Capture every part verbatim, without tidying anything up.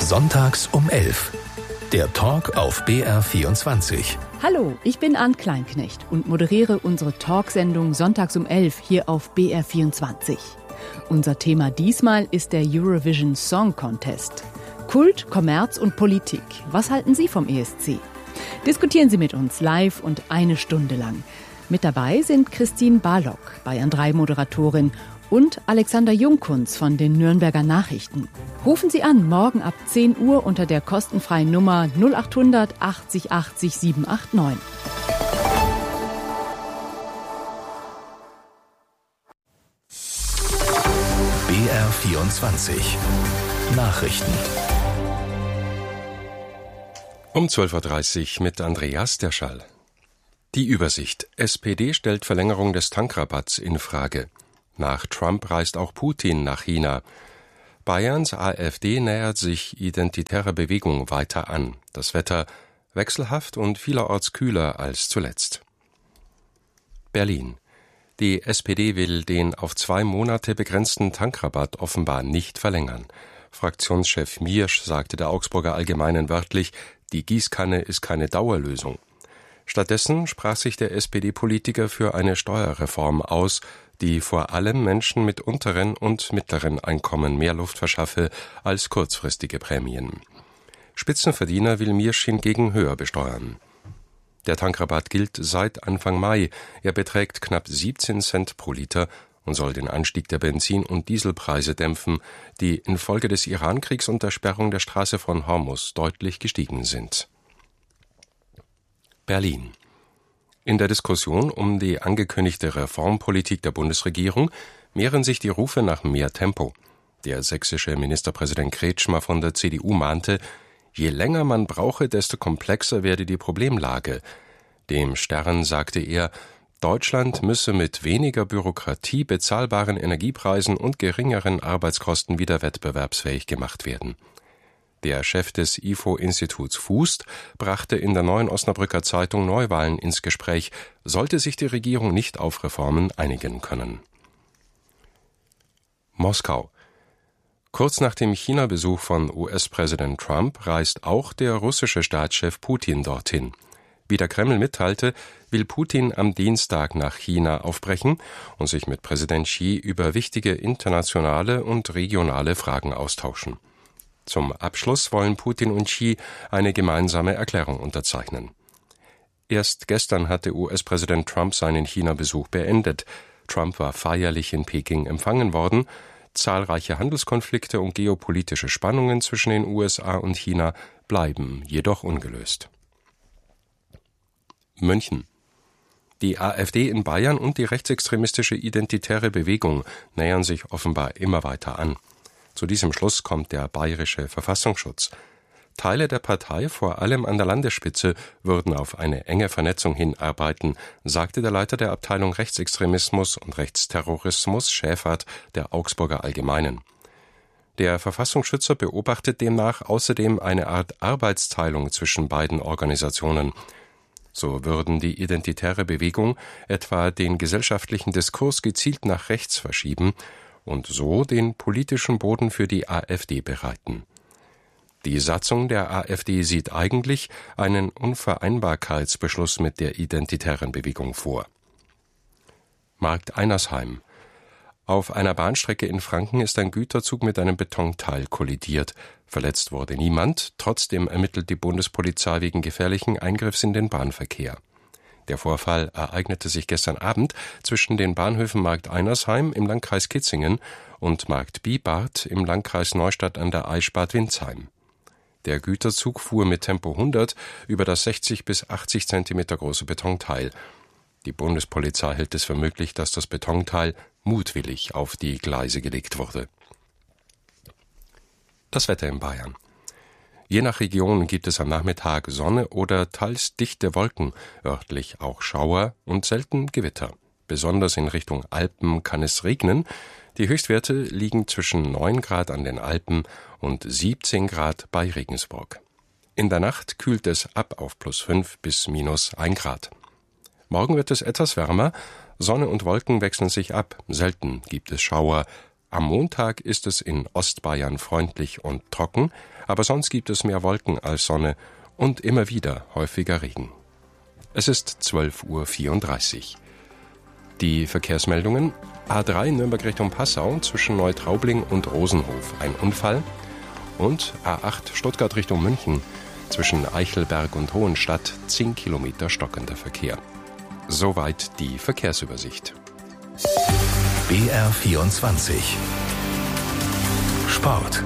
Sonntags um elf. Der Talk auf B R vierundzwanzig. Hallo, ich bin Ann Kleinknecht und moderiere unsere Talksendung Sonntags um elf hier auf B R vierundzwanzig. Unser Thema diesmal ist der Eurovision Song Contest. Kult, Kommerz und Politik. Was halten Sie vom E S C? Diskutieren Sie mit uns live und eine Stunde lang. Mit dabei sind Christine Barlock, Bayern drei Moderatorin, und Alexander Jungkunz von den Nürnberger Nachrichten. Rufen Sie an, morgen ab zehn Uhr unter der kostenfreien Nummer null acht hundert achtzig achtzig sieben acht neun. B R vierundzwanzig. Nachrichten. Um zwölf Uhr dreißig mit Andreas Derschall. Die Übersicht. S P D stellt Verlängerung des Tankrabatts in Frage. Nach Trump reist auch Putin nach China. Bayerns AfD nähert sich identitärer Bewegung weiter an. Das Wetter wechselhaft und vielerorts kühler als zuletzt. Berlin. Die S P D will den auf zwei Monate begrenzten Tankrabatt offenbar nicht verlängern. Fraktionschef Miersch sagte der Augsburger Allgemeinen wörtlich, die Gießkanne ist keine Dauerlösung. Stattdessen sprach sich der S P D-Politiker für eine Steuerreform aus, die vor allem Menschen mit unteren und mittleren Einkommen mehr Luft verschaffe als kurzfristige Prämien. Spitzenverdiener will Miersch hingegen höher besteuern. Der Tankrabatt gilt seit Anfang Mai. Er beträgt knapp siebzehn Cent pro Liter und soll den Anstieg der Benzin- und Dieselpreise dämpfen, die infolge des Irankriegs und der Sperrung der Straße von Hormuz deutlich gestiegen sind. Berlin. In der Diskussion um die angekündigte Reformpolitik der Bundesregierung mehren sich die Rufe nach mehr Tempo. Der sächsische Ministerpräsident Kretschmer von der C D U mahnte, je länger man brauche, desto komplexer werde die Problemlage. Dem Stern sagte er, Deutschland müsse mit weniger Bürokratie, bezahlbaren Energiepreisen und geringeren Arbeitskosten wieder wettbewerbsfähig gemacht werden. Der Chef des I F O-Instituts Fußt brachte in der Neuen Osnabrücker Zeitung Neuwahlen ins Gespräch, sollte sich die Regierung nicht auf Reformen einigen können. Moskau. Kurz nach dem China-Besuch von U S-Präsident Trump reist auch der russische Staatschef Putin dorthin. Wie der Kreml mitteilte, will Putin am Dienstag nach China aufbrechen und sich mit Präsident Xi über wichtige internationale und regionale Fragen austauschen. Zum Abschluss wollen Putin und Xi eine gemeinsame Erklärung unterzeichnen. Erst gestern hatte U S-Präsident Trump seinen China-Besuch beendet. Trump war feierlich in Peking empfangen worden. Zahlreiche Handelskonflikte und geopolitische Spannungen zwischen den U S A und China bleiben jedoch ungelöst. München. Die AfD in Bayern und die rechtsextremistische Identitäre Bewegung nähern sich offenbar immer weiter an. Zu diesem Schluss kommt der bayerische Verfassungsschutz. Teile der Partei, vor allem an der Landesspitze, würden auf eine enge Vernetzung hinarbeiten, sagte der Leiter der Abteilung Rechtsextremismus und Rechtsterrorismus, Schäfert, der Augsburger Allgemeinen. Der Verfassungsschützer beobachtet demnach außerdem eine Art Arbeitsteilung zwischen beiden Organisationen. So würden die identitäre Bewegung etwa den gesellschaftlichen Diskurs gezielt nach rechts verschieben und so den politischen Boden für die AfD bereiten. Die Satzung der AfD sieht eigentlich einen Unvereinbarkeitsbeschluss mit der identitären Bewegung vor. Markt Einersheim. Auf einer Bahnstrecke in Franken ist ein Güterzug mit einem Betonteil kollidiert. Verletzt wurde niemand, trotzdem ermittelt die Bundespolizei wegen gefährlichen Eingriffs in den Bahnverkehr. Der Vorfall ereignete sich gestern Abend zwischen den Bahnhöfen Markt Einersheim im Landkreis Kitzingen und Markt Biebart im Landkreis Neustadt an der Aisch Bad Windsheim. Der Güterzug fuhr mit Tempo hundert über das sechzig bis achtzig Zentimeter große Betonteil. Die Bundespolizei hält es für möglich, dass das Betonteil mutwillig auf die Gleise gelegt wurde. Das Wetter in Bayern. Je nach Region gibt es am Nachmittag Sonne oder teils dichte Wolken, örtlich auch Schauer und selten Gewitter. Besonders in Richtung Alpen kann es regnen. Die Höchstwerte liegen zwischen neun Grad an den Alpen und siebzehn Grad bei Regensburg. In der Nacht kühlt es ab auf plus fünf bis minus ein Grad. Morgen wird es etwas wärmer, Sonne und Wolken wechseln sich ab, selten gibt es Schauer. Am Montag ist es in Ostbayern freundlich und trocken, aber sonst gibt es mehr Wolken als Sonne und immer wieder häufiger Regen. Es ist zwölf Uhr vierunddreißig. Die Verkehrsmeldungen: A drei Nürnberg Richtung Passau zwischen Neutraubling und Rosenhof ein Unfall und A acht Stuttgart Richtung München zwischen Eichelberg und Hohenstadt zehn Kilometer stockender Verkehr. Soweit die Verkehrsübersicht. B R vierundzwanzig Sport.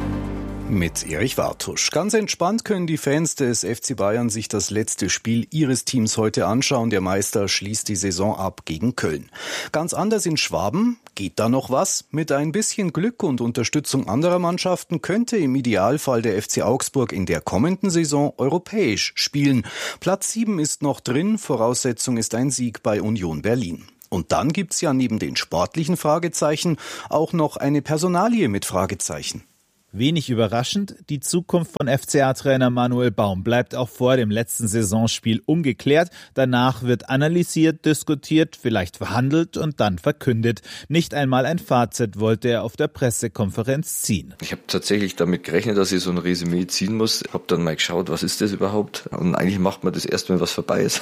Mit Erich Wartusch. Ganz entspannt können die Fans des F C Bayern sich das letzte Spiel ihres Teams heute anschauen. Der Meister schließt die Saison ab gegen Köln. Ganz anders in Schwaben. Geht da noch was? Mit ein bisschen Glück und Unterstützung anderer Mannschaften könnte im Idealfall der F C Augsburg in der kommenden Saison europäisch spielen. Platz sieben ist noch drin. Voraussetzung ist ein Sieg bei Union Berlin. Und dann gibt's ja neben den sportlichen Fragezeichen auch noch eine Personalie mit Fragezeichen. Wenig überraschend, die Zukunft von F C A-Trainer Manuel Baum bleibt auch vor dem letzten Saisonspiel ungeklärt. Danach wird analysiert, diskutiert, vielleicht verhandelt und dann verkündet. Nicht einmal ein Fazit wollte er auf der Pressekonferenz ziehen. Ich habe tatsächlich damit gerechnet, dass ich so ein Resümee ziehen muss. Ich habe dann mal geschaut, was ist das überhaupt? Und eigentlich macht man das erst, wenn was vorbei ist.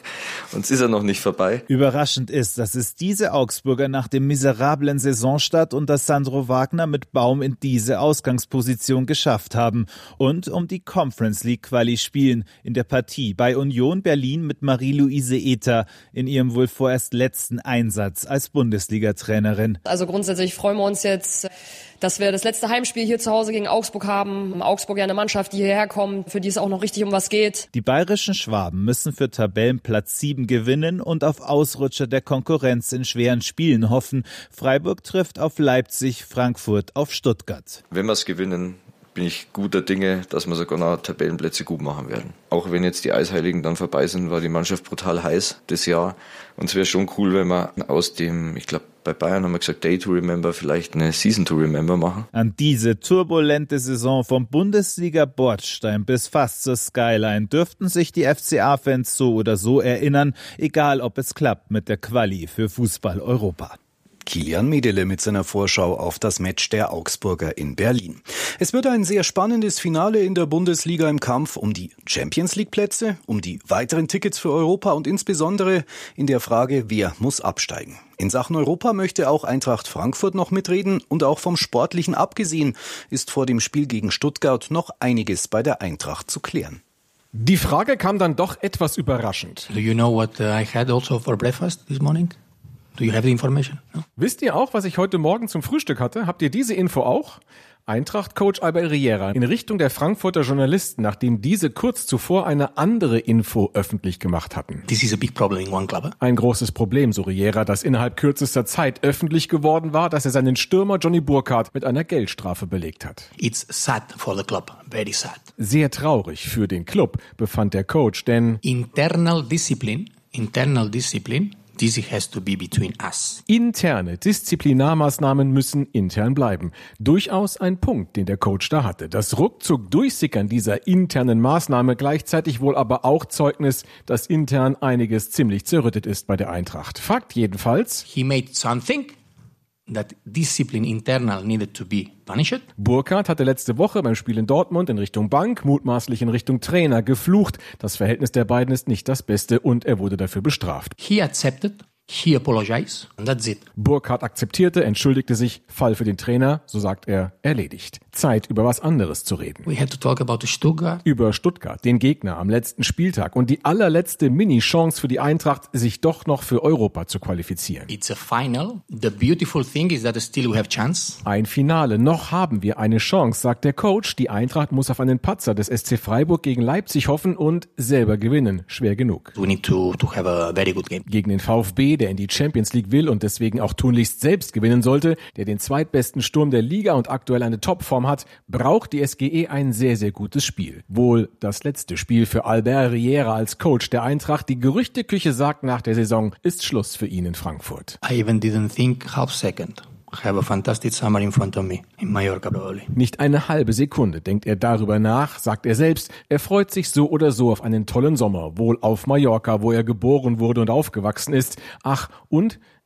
Und es ist ja noch nicht vorbei. Überraschend ist, dass es diese Augsburger nach dem miserablen Saisonstart unter Sandro Wagner mit Baum in diese Ausgangsposition geschafft haben und um die Conference League Quali spielen in der Partie bei Union Berlin mit Marie-Louise Ether in ihrem wohl vorerst letzten Einsatz als Bundesliga-Trainerin. Also grundsätzlich freuen wir uns jetzt, dass wir das letzte Heimspiel hier zu Hause gegen Augsburg haben. Augsburg ja eine Mannschaft, die hierher kommt, für die es auch noch richtig um was geht. Die bayerischen Schwaben müssen für Tabellenplatz sieben gewinnen und auf Ausrutscher der Konkurrenz in schweren Spielen hoffen. Freiburg trifft auf Leipzig, Frankfurt auf Stuttgart. Wenn wir es gewinnen, bin ich guter Dinge, dass wir sogar noch Tabellenplätze gut machen werden. Auch wenn jetzt die Eisheiligen dann vorbei sind, war die Mannschaft brutal heiß das Jahr. Und es wäre schon cool, wenn wir aus dem, ich glaube, bei Bayern haben wir gesagt, Day to Remember, vielleicht eine Season to Remember machen. An diese turbulente Saison vom Bundesliga-Bordstein bis fast zur Skyline dürften sich die F C A-Fans so oder so erinnern, egal ob es klappt mit der Quali für Fußball-Europa. Kilian Medele mit seiner Vorschau auf das Match der Augsburger in Berlin. Es wird ein sehr spannendes Finale in der Bundesliga im Kampf um die Champions-League-Plätze, um die weiteren Tickets für Europa und insbesondere in der Frage, wer muss absteigen. In Sachen Europa möchte auch Eintracht Frankfurt noch mitreden und auch vom Sportlichen abgesehen ist vor dem Spiel gegen Stuttgart noch einiges bei der Eintracht zu klären. Die Frage kam dann doch etwas überraschend. Do you know what I had also for breakfast this morning? Do you have the information? No? Wisst ihr auch, was ich heute Morgen zum Frühstück hatte? Habt ihr diese Info auch? Eintracht-Coach Albert Riera in Richtung der Frankfurter Journalisten, nachdem diese kurz zuvor eine andere Info öffentlich gemacht hatten. This is a big problem in one club. Ein großes Problem, so Riera, das innerhalb kürzester Zeit öffentlich geworden war, dass er seinen Stürmer Johnny Burkhardt mit einer Geldstrafe belegt hat. It's sad for the club, very sad. Sehr traurig für den Club, befand der Coach, denn internal discipline, internal discipline This has to be between us. Interne Disziplinarmaßnahmen müssen intern bleiben. Durchaus ein Punkt, den der Coach da hatte. Das ruckzuck Durchsickern dieser internen Maßnahme gleichzeitig wohl aber auch Zeugnis, dass intern einiges ziemlich zerrüttet ist bei der Eintracht. Fakt jedenfalls: He made something that discipline internal needed to be punished. Burkhardt hatte letzte Woche beim Spiel in Dortmund in Richtung Bank, mutmaßlich in Richtung Trainer, geflucht. Das Verhältnis der beiden ist nicht das Beste und er wurde dafür bestraft. He accepted. He apologized and that's it. Burkhardt akzeptierte, entschuldigte sich, Fall für den Trainer, so sagt er, erledigt. Zeit, über was anderes zu reden. We had to talk about Stuttgart. Über Stuttgart, den Gegner am letzten Spieltag und die allerletzte Mini-Chance für die Eintracht, sich doch noch für Europa zu qualifizieren. It's a final. The beautiful thing is that still we have chance. Ein Finale, noch haben wir eine Chance, sagt der Coach. Die Eintracht muss auf einen Patzer des S C Freiburg gegen Leipzig hoffen und selber gewinnen. Schwer genug. We need to, to have a very good game. Gegen den VfB, der in die Champions League will und deswegen auch tunlichst selbst gewinnen sollte, der den zweitbesten Sturm der Liga und aktuell eine Topform hat, braucht die S G E ein sehr, sehr gutes Spiel. Wohl das letzte Spiel für Albert Riera als Coach der Eintracht. Die Gerüchteküche sagt, nach der Saison ist Schluss für ihn in Frankfurt. I even didn't think half second. I have a fantastic summer in front of me, in Mallorca probably. Nicht eine halbe Sekunde denkt er darüber nach, sagt er selbst. Er freut sich so oder so auf einen tollen Sommer, wohl auf Mallorca, wo er geboren wurde und aufgewachsen ist. Ach, und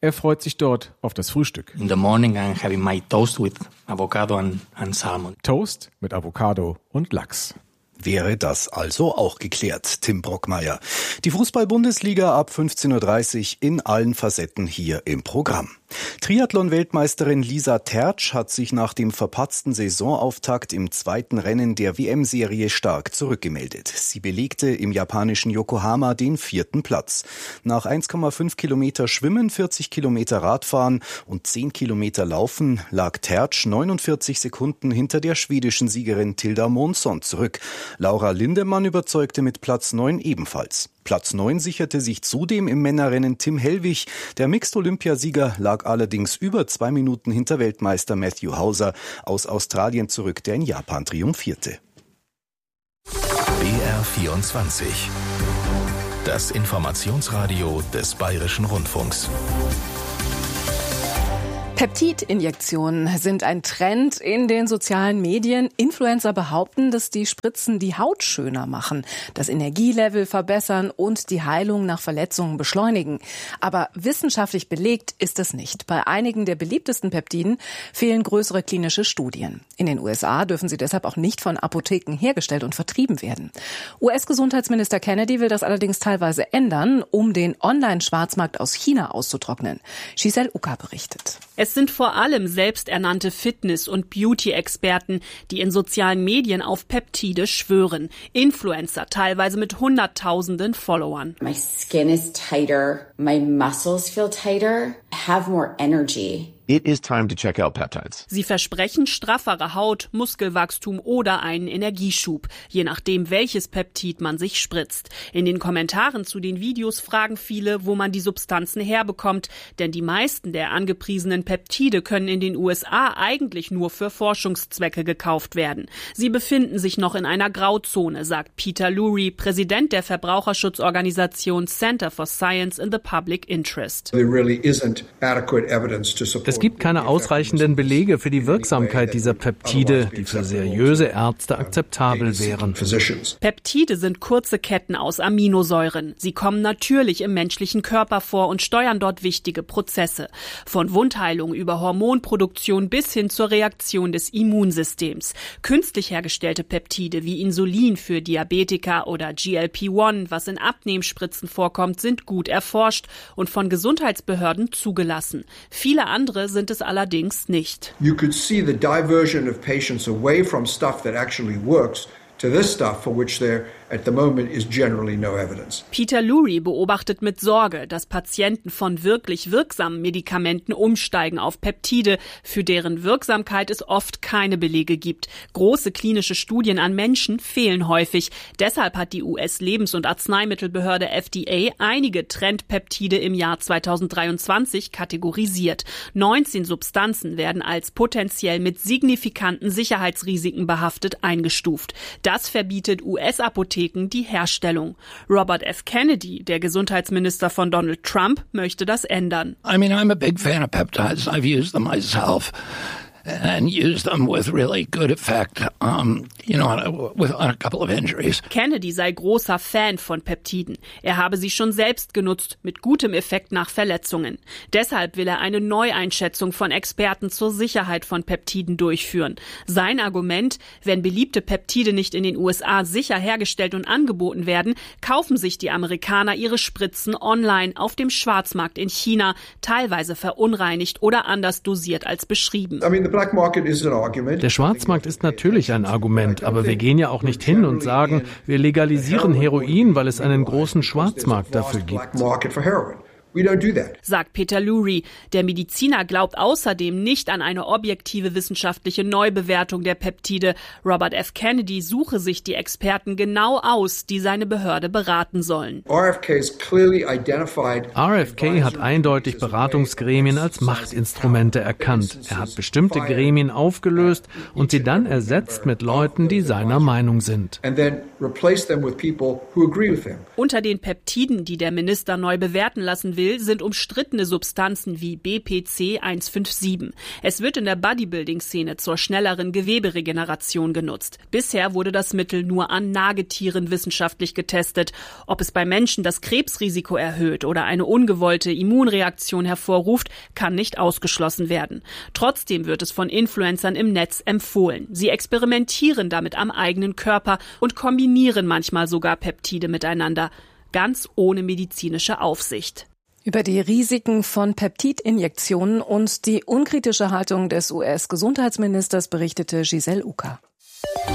Er freut sich dort auf das Frühstück. In the morning I'm having my toast with avocado and, and salmon. Toast mit Avocado und Lachs. Wäre das also auch geklärt, Tim Brockmeier. Die Fußball-Bundesliga ab fünfzehn Uhr dreißig in allen Facetten hier im Programm. Triathlon-Weltmeisterin Lisa Tertsch hat sich nach dem verpatzten Saisonauftakt im zweiten Rennen der W M-Serie stark zurückgemeldet. Sie belegte im japanischen Yokohama den vierten Platz. Nach eins Komma fünf Kilometer Schwimmen, vierzig Kilometer Radfahren und zehn Kilometer Laufen lag Tertsch neunundvierzig Sekunden hinter der schwedischen Siegerin Tilda Månsson zurück. Laura Lindemann überzeugte mit Platz neun ebenfalls. Platz neun sicherte sich zudem im Männerrennen Tim Hellwig. Der Mixed-Olympiasieger lag allerdings über zwei Minuten hinter Weltmeister Matthew Hauser aus Australien zurück, der in Japan triumphierte. B R vierundzwanzig. Das Informationsradio des Bayerischen Rundfunks. Peptidinjektionen sind ein Trend in den sozialen Medien. Influencer behaupten, dass die Spritzen die Haut schöner machen, das Energielevel verbessern und die Heilung nach Verletzungen beschleunigen. Aber wissenschaftlich belegt ist es nicht. Bei einigen der beliebtesten Peptiden fehlen größere klinische Studien. In den U S A dürfen sie deshalb auch nicht von Apotheken hergestellt und vertrieben werden. U S-Gesundheitsminister Kennedy will das allerdings teilweise ändern, um den Online-Schwarzmarkt aus China auszutrocknen. Giselle Uka berichtet. Es sind vor allem selbsternannte Fitness- und Beauty-Experten, die in sozialen Medien auf Peptide schwören. Influencer, teilweise mit Hunderttausenden Followern. My skin is tighter, my muscles feel tighter, I have more energy. It is time to check out peptides. Sie versprechen straffere Haut, Muskelwachstum oder einen Energieschub, je nachdem, welches Peptid man sich spritzt. In den Kommentaren zu den Videos fragen viele, wo man die Substanzen herbekommt, denn die meisten der angepriesenen Peptide können in den U S A eigentlich nur für Forschungszwecke gekauft werden. Sie befinden sich noch in einer Grauzone, sagt Peter Lurie, Präsident der Verbraucherschutzorganisation Center for Science in the Public Interest. There really isn't adequate evidence to support. Es gibt keine ausreichenden Belege für die Wirksamkeit dieser Peptide, die für seriöse Ärzte akzeptabel wären. Peptide sind kurze Ketten aus Aminosäuren. Sie kommen natürlich im menschlichen Körper vor und steuern dort wichtige Prozesse. Von Wundheilung über Hormonproduktion bis hin zur Reaktion des Immunsystems. Künstlich hergestellte Peptide wie Insulin für Diabetiker oder G L P eins, was in Abnehmspritzen vorkommt, sind gut erforscht und von Gesundheitsbehörden zugelassen. Viele andere sind es allerdings nicht. You could see the diversion of patients away from stuff that actually works to this stuff for which there at the moment is generally no evidence. Peter Lurie beobachtet mit Sorge, dass Patienten von wirklich wirksamen Medikamenten umsteigen auf Peptide, für deren Wirksamkeit es oft keine Belege gibt. Große klinische Studien an Menschen fehlen häufig. Deshalb hat die U S-Lebens- und Arzneimittelbehörde F D A einige Trendpeptide im Jahr zweitausenddreiundzwanzig kategorisiert. neunzehn Substanzen werden als potenziell mit signifikanten Sicherheitsrisiken behaftet eingestuft. Das verbietet U S-Apotheken die Herstellung. Robert F. Kennedy, der Gesundheitsminister von Donald Trump, möchte das ändern. I mean, I'm a big fan of peptides. I've used them myself. And used them with really good effect, um, you know, on a, with, on a couple of injuries. Kennedy sei großer Fan von Peptiden. Er habe sie schon selbst genutzt, mit gutem Effekt nach Verletzungen. Deshalb will er eine Neueinschätzung von Experten zur Sicherheit von Peptiden durchführen. Sein Argument, wenn beliebte Peptide nicht in den U S A sicher hergestellt und angeboten werden, kaufen sich die Amerikaner ihre Spritzen online auf dem Schwarzmarkt in China, teilweise verunreinigt oder anders dosiert als beschrieben. I mean, der Schwarzmarkt ist natürlich ein Argument, aber wir gehen ja auch nicht hin und sagen, wir legalisieren Heroin, weil es einen großen Schwarzmarkt dafür gibt. Sagt Peter Lurie. Der Mediziner glaubt außerdem nicht an eine objektive wissenschaftliche Neubewertung der Peptide. Robert F. Kennedy suche sich die Experten genau aus, die seine Behörde beraten sollen. R F K hat eindeutig Beratungsgremien als Machtinstrumente erkannt. Er hat bestimmte Gremien aufgelöst und sie dann ersetzt mit Leuten, die seiner Meinung sind. Unter den Peptiden, die der Minister neu bewerten lassen will, will, sind umstrittene Substanzen wie B P C eins fünf sieben. Es wird in der Bodybuilding-Szene zur schnelleren Geweberegeneration genutzt. Bisher wurde das Mittel nur an Nagetieren wissenschaftlich getestet. Ob es bei Menschen das Krebsrisiko erhöht oder eine ungewollte Immunreaktion hervorruft, kann nicht ausgeschlossen werden. Trotzdem wird es von Influencern im Netz empfohlen. Sie experimentieren damit am eigenen Körper und kombinieren manchmal sogar Peptide miteinander, ganz ohne medizinische Aufsicht. Über die Risiken von Peptidinjektionen und die unkritische Haltung des U S-Gesundheitsministers berichtete Giselle Ucker.